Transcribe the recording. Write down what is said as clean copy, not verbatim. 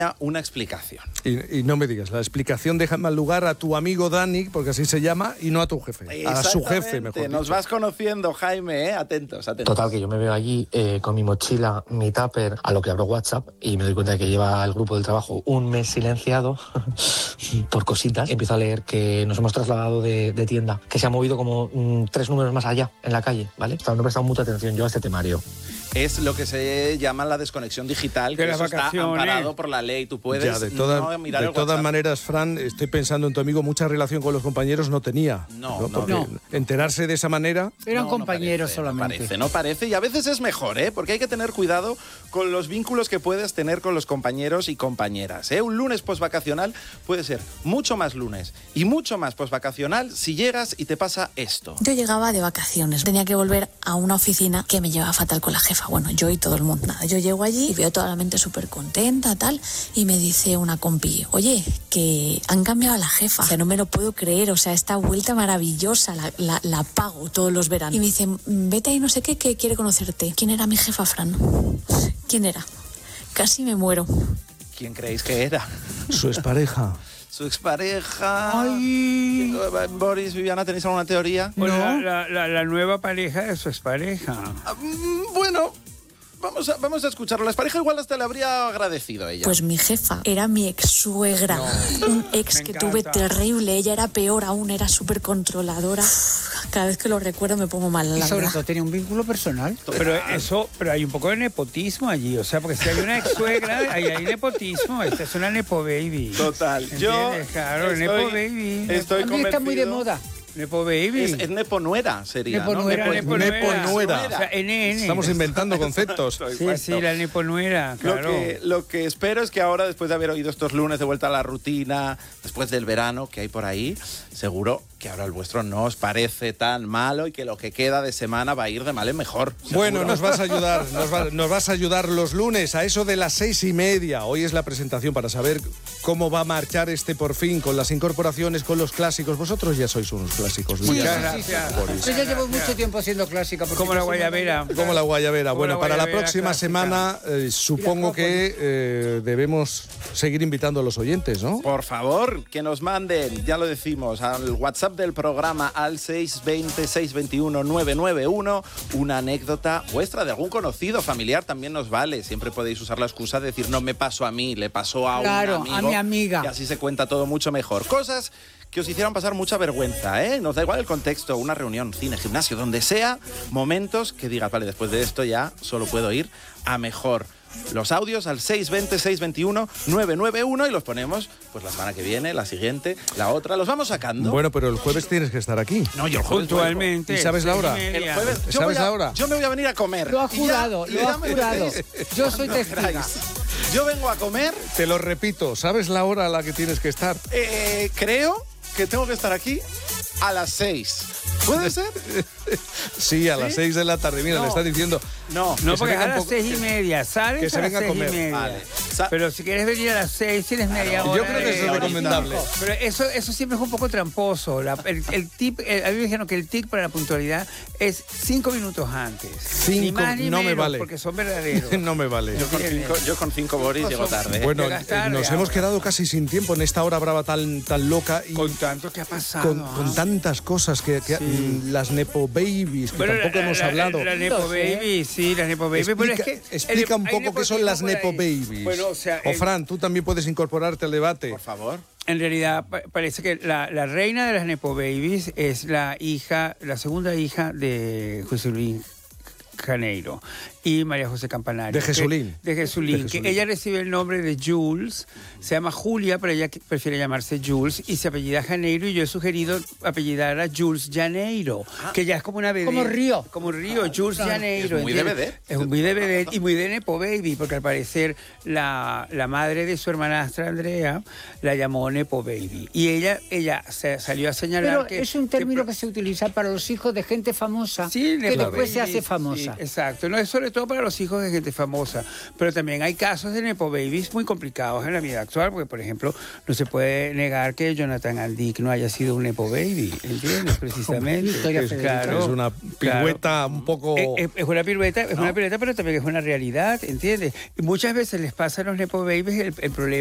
una explicación. Y no me digas, la explicación deja en mal lugar a tu amigo Dani, porque así se llama, y no a tu jefe. A su jefe, mejor dicho. Nos vas conociendo, Jaime, ¿eh? Atentos. Total, que yo me veo allí con mi mochila, mi tupper, a lo que abro WhatsApp y me doy cuenta de que lleva el grupo del trabajo un mes silenciado por cositas. Empiezo a leer que nos hemos trasladado de tienda, que se ha movido como 3 números más allá, en la calle, ¿vale? No he prestado mucha atención yo a este temario. Es lo que se llama la desconexión digital, que eso está amparado por la ley. Tú puedes de todas maneras, Fran, estoy pensando en tu amigo, mucha relación con los compañeros no tenía. No. Enterarse de esa manera... Eran compañeros solamente. No parece, y a veces es mejor, porque hay que tener cuidado con los vínculos que puedes tener con los compañeros y compañeras. Un lunes posvacacional puede ser mucho más lunes y mucho más posvacacional si llegas y te pasa esto. Yo llegaba de vacaciones, tenía que volver a una oficina que me llevaba fatal con la jefa. Bueno, yo y todo el mundo. Nada, yo llego allí y veo toda la mente súper contenta, tal, y me dice una compi, oye, que han cambiado a la jefa. O sea, no me lo puedo creer, o sea, esta vuelta maravillosa, la pago todos los veranos. Y me dice, vete ahí no sé qué, que quiere conocerte. ¿Quién era mi jefa, Fran? ¿Quién era? Casi me muero. ¿Quién creéis que era? Su expareja. Su expareja. Ay. Boris, Viviana, ¿tenéis alguna teoría? Bueno, la nueva pareja de su expareja. Bueno, vamos a escucharlo. La expareja igual hasta le habría agradecido a ella. Pues mi jefa era mi ex-suegra. Un ex que tuve terrible. Ella era peor aún, era súper controladora. Cada vez que lo recuerdo me pongo mal. Y sobre todo tenía un vínculo personal. Pero hay un poco de nepotismo allí, o sea, porque si hay una ex-suegra, hay nepotismo. Esta es una nepo baby. Total. Claro, nepo baby. Estoy convencido. Está muy de moda. Nepo baby. Es nepo nuera, sería. Nepo ¿no? nuera. Nepo nuera. O sea, NN. Estamos inventando conceptos. Sí, la nepo nuera, claro. Lo que espero es que ahora, después de haber oído estos lunes de vuelta a la rutina, después del verano que hay por ahí, seguro que ahora el vuestro no os parece tan malo y que lo que queda de semana va a ir de mal en mejor. ¿Seguro? Bueno, nos vas a ayudar, nos vas a ayudar los lunes a eso de las 6:30. Hoy es la presentación para saber cómo va a marchar este Por Fin, con las incorporaciones, con los clásicos. Vosotros ya sois unos clásicos. Muchas gracias. Yo ya llevo mucho tiempo haciendo clásica. Como la guayabera. Como la guayabera. Bueno, para la guayabera próxima clásica. semana supongo que debemos seguir invitando a los oyentes, ¿no? Por favor, que nos manden, ya lo decimos, al WhatsApp del programa al 620-621-991 una anécdota vuestra de algún conocido, familiar, también nos vale. Siempre podéis usar la excusa de decir, no me pasó a mí, le pasó a un amigo. a mi amiga. Y así se cuenta todo mucho mejor. Cosas que os hicieran pasar mucha vergüenza, ¿eh? Nos da igual el contexto, una reunión, cine, gimnasio, donde sea, momentos que digas, vale, después de esto ya solo puedo ir a mejor. Los audios al 620-621-991 y los ponemos pues la semana que viene, la siguiente, la otra, los vamos sacando. Bueno, pero el jueves tienes que estar aquí. No, yo el jueves puntualmente. ¿Y sabes la hora? El jueves, ¿Sabes la hora? Yo me voy a venir a comer. Lo ha jurado, Y lo ha jurado. Yo soy testiga. Yo vengo a comer. Te lo repito, ¿sabes la hora a la que tienes que estar? Creo que tengo que estar aquí a las 6. ¿Puede ser? Sí, a las 6 de la tarde. Mira, No. le está diciendo... No, porque a las 6:30, ¿sabes? Que se venga a comer. Vale. Pero si quieres venir a las 6, tienes media hora. Yo creo que eso es recomendable. Pero eso siempre es un poco tramposo. El tip, a mí me dijeron que el tip para la puntualidad es 5 minutos antes. 5, ni más ni no menos, me vale. Porque son verdaderos. No me vale. Yo con 5 Boris llego tarde. Bueno, Llegas tarde nos ahora. hemos quedado casi sin tiempo en esta hora brava tan loca. Y Con tanto que ha pasado. con tantas cosas que las Nepo Babies, que tampoco hemos hablado. La Nepo Baby, sí, la Nepo Baby. Explica un poco qué son las Nepo Babies. Bueno, o sea, Fran, tú también puedes incorporarte al debate. Por favor. En realidad parece que la reina de las Nepo Babies es la segunda hija de José Luis Janeiro y María José Campanario. De Jesulín. De Jesulín, que ella recibe el nombre de Jules, se llama Julia, pero ella prefiere llamarse Jules, y se apellida Janeiro, y yo he sugerido apellidar a Jules Janeiro, que ya es como una vedette. Como Río, Jules Janeiro. Es muy de vedette. Es muy de vedette y muy de Nepo Baby, porque al parecer la madre de su hermanastra Andrea la llamó Nepo Baby. Y ella se salió a señalar Pero que... es un término que se utiliza para los hijos de gente famosa, Sí, que Nepo después se Baby, hace famosa. sí, exacto. No, es sobre sobre todo para los hijos de gente famosa. Pero también hay casos de nepo babies muy complicados en la vida actual, porque, por ejemplo, no se puede negar que Jonathan Andick no haya sido un nepo baby, ¿entiendes? Precisamente. Claro, es una pirueta un poco... Es una pirueta, pero también es una realidad, ¿entiendes? Y muchas veces les pasa a los nepo babies el problema